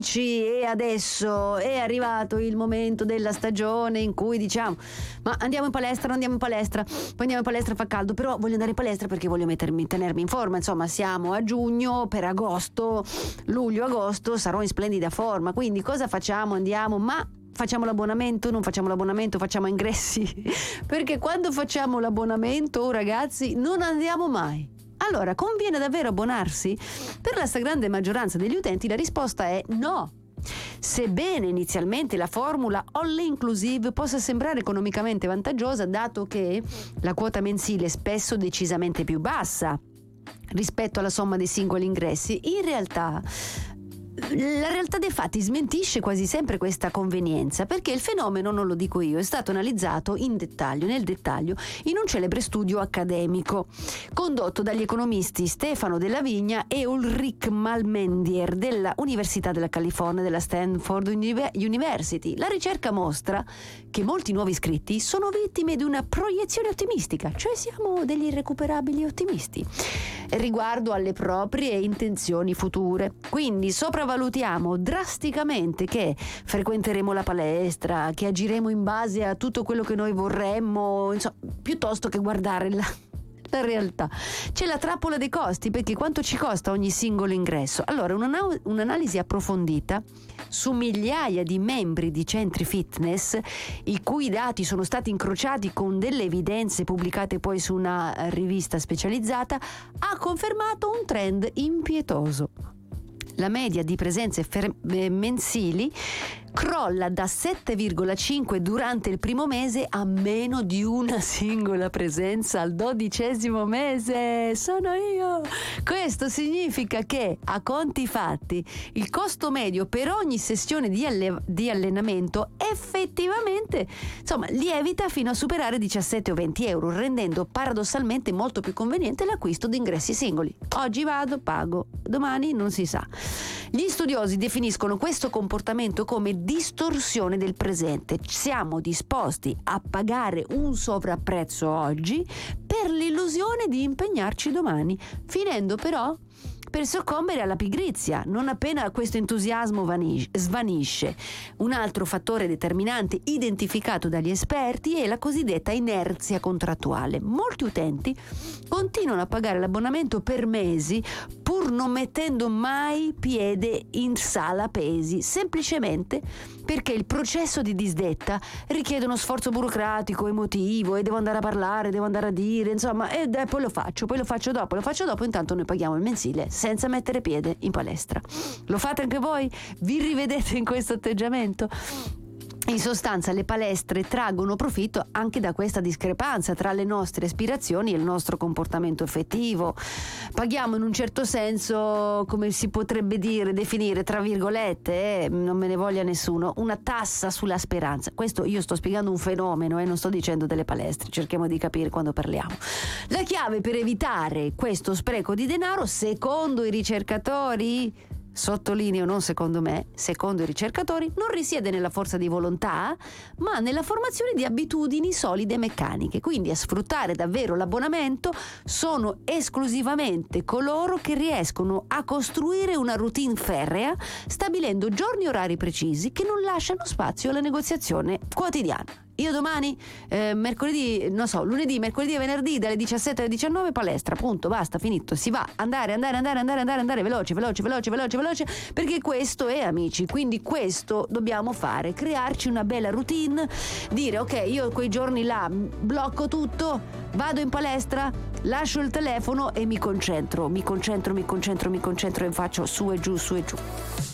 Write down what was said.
E adesso è arrivato il momento della stagione in cui diciamo: ma andiamo in palestra, non andiamo in palestra, poi andiamo in palestra, fa caldo, però voglio andare in palestra perché voglio tenermi in forma. Insomma, siamo a giugno, per agosto, luglio-agosto sarò in splendida forma, quindi cosa facciamo? Andiamo, ma facciamo l'abbonamento, non facciamo l'abbonamento, facciamo ingressi perché quando facciamo l'abbonamento, ragazzi, non andiamo mai. Allora, conviene davvero abbonarsi? Per la stragrande maggioranza degli utenti la risposta è no. Sebbene inizialmente la formula all inclusive possa sembrare economicamente vantaggiosa, dato che la quota mensile è spesso decisamente più bassa rispetto alla somma dei singoli ingressi, in realtà la realtà dei fatti smentisce quasi sempre questa convenienza, perché il fenomeno, non lo dico io, è stato analizzato nel dettaglio in un celebre studio accademico condotto dagli economisti Stefano Della Vigna e Ulrich Malmendier della Università della California, della Stanford University. La ricerca mostra che molti nuovi iscritti sono vittime di una proiezione ottimistica, cioè siamo degli irrecuperabili ottimisti riguardo alle proprie intenzioni future. Quindi sopravvalutiamo drasticamente che frequenteremo la palestra, che agiremo in base a tutto quello che noi vorremmo, insomma, piuttosto che guardare la realtà. C'è la trappola dei costi, perché quanto ci costa ogni singolo ingresso? Allora, un'analisi approfondita su migliaia di membri di centri fitness, i cui dati sono stati incrociati con delle evidenze pubblicate poi su una rivista specializzata, ha confermato un trend impietoso. La media di presenze mensili crolla da 7,5 durante il primo mese a meno di una singola presenza al 12° mese. Sono io! Questo significa che, a conti fatti, il costo medio per ogni sessione di allenamento effettivamente, insomma, lievita fino a superare 17 o 20 euro, rendendo paradossalmente molto più conveniente l'acquisto di ingressi singoli. Oggi vado, pago, domani non si sa. Gli studiosi definiscono questo comportamento come distorsione del presente. Siamo disposti a pagare un sovrapprezzo oggi per l'illusione di impegnarci domani, finendo però per soccombere alla pigrizia non appena questo entusiasmo svanisce. Un altro fattore determinante identificato dagli esperti è la cosiddetta inerzia contrattuale. Molti utenti continuano a pagare l'abbonamento per mesi pur non mettendo mai piede in sala pesi, semplicemente perché il processo di disdetta richiede uno sforzo burocratico, emotivo, e devo andare a parlare, devo andare a dire, insomma, e poi lo faccio dopo, intanto noi paghiamo il mensile senza mettere piede in palestra. Lo fate anche voi? Vi rivedete in questo atteggiamento? In sostanza, le palestre traggono profitto anche da questa discrepanza tra le nostre aspirazioni e il nostro comportamento effettivo. Paghiamo in un certo senso, come si potrebbe definire, tra virgolette, non me ne voglia nessuno, una tassa sulla speranza. Questo io sto spiegando un fenomeno, non sto dicendo delle palestre, cerchiamo di capire quando parliamo. La chiave per evitare questo spreco di denaro, secondo i ricercatori, sottolineo non secondo me, secondo i ricercatori, non risiede nella forza di volontà, ma nella formazione di abitudini solide e meccaniche. Quindi a sfruttare davvero l'abbonamento sono esclusivamente coloro che riescono a costruire una routine ferrea, stabilendo giorni e orari precisi che non lasciano spazio alla negoziazione quotidiana. Io domani, lunedì, mercoledì e venerdì dalle 17 alle 19 palestra, punto, basta, finito. Si va, andare veloce, perché questo è, amici, quindi questo dobbiamo fare, crearci una bella routine, dire ok, io quei giorni là blocco tutto, vado in palestra, lascio il telefono e mi concentro e faccio su e giù.